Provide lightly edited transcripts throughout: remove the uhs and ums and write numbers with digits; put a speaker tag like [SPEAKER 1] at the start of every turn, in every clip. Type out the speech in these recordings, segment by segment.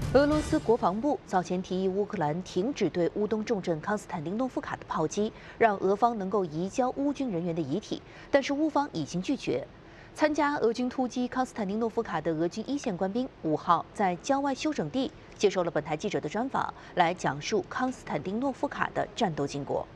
[SPEAKER 1] 俄罗斯国防部早前提议乌克兰停止对乌东重镇康斯坦丁诺夫卡的炮击，让俄方能够移交乌军人员的遗体，但是乌方已经拒绝。参加俄军突击康斯坦丁诺夫卡的俄军一线官兵5号在郊外休整地接受了本台记者的专访，来讲述康斯坦丁诺夫卡的战斗经过。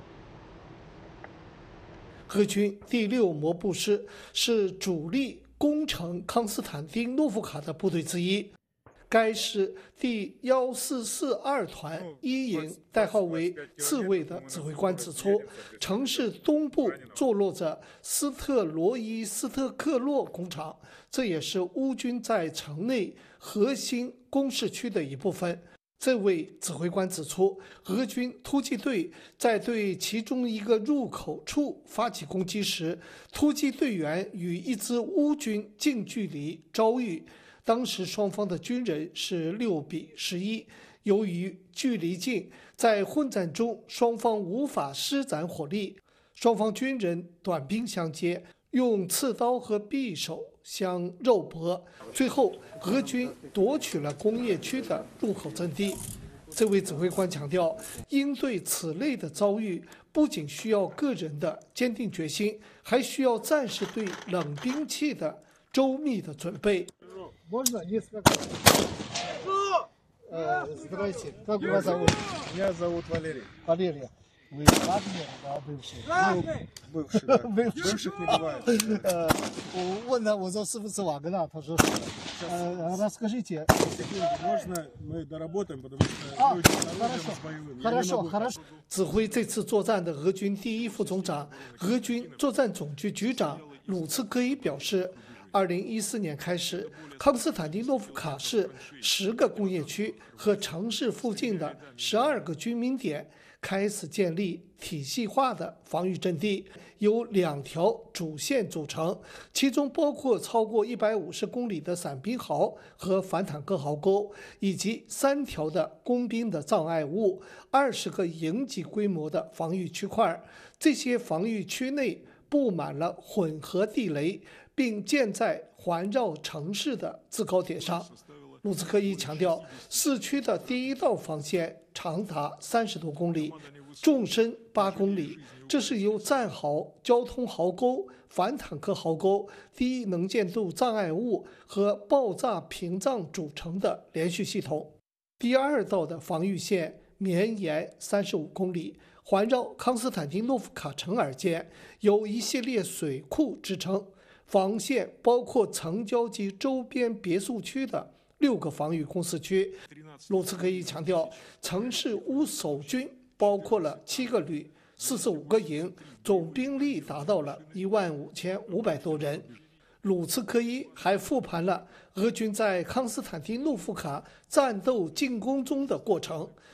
[SPEAKER 2] 俄军第6摩步师是主力攻城康斯坦丁诺夫卡的部队之一。该师第1442团1营代号为“刺猬”的指挥官指出，城市东部坐落着斯特罗伊斯特克洛工厂，这也是乌军在城内核心工事区的一部分。这位指挥官指出，俄军突击队在对其中一个入口处发起攻击时，突击队员与一支乌军近距离遭遇。当时双方的军人是6比11，由于距离近，在混战中双方无法施展火力，双方军人短兵相接，用刺刀和匕首相肉搏，最后俄军夺取了工业区的入口阵地。这位指挥官强调，应对此类的遭遇，不仅需要个人的坚定决心，还需要战士对冷兵器的周密的准备。
[SPEAKER 3] Можно несколько? Здравствуйте. Как вас зовут?
[SPEAKER 4] Меня зовут Валерий.
[SPEAKER 3] Валерия. Вы Вагнер, да, бывший?
[SPEAKER 4] Бывший, да. Бывших не бывает.
[SPEAKER 3] 我说是不是瓦格纳？他说расскажите.
[SPEAKER 4] Секунду, можно мы доработаем, потому что люди с оружием, с боевым.
[SPEAKER 3] Хорошо.
[SPEAKER 2] 指挥这次作战的俄军第1副总长、俄军作战总局局长鲁茨科伊表示，2014年开始，康斯坦丁诺夫卡市10个工业区和城市附近的12个居民点开始建立体系化的防御阵地，由2条主线组成，其中包括超过150公里的伞兵壕和反坦克壕沟，以及3条的工兵的障碍物，20个营级规模的防御区块。这些防御区内布满了混合地雷，并建在环绕城市的制高点上。鲁茨科伊强调，市区的第1道防线长达30多公里，纵深8公里。这是由战壕、交通壕沟、反坦克壕沟、低能见度障碍物和爆炸屏障组成的连续系统。第2道的防御线绵延35公里，环绕康斯坦丁诺夫卡城而建，由一系列水库支撑。防线包括城郊及周边别墅区的6个防御工事区。鲁茨科伊强调，城市乌守军包括了7个旅、45个营，总兵力达到了15500多人。鲁茨科伊还复盘了俄军在康斯坦丁诺夫卡战斗进攻中的过程，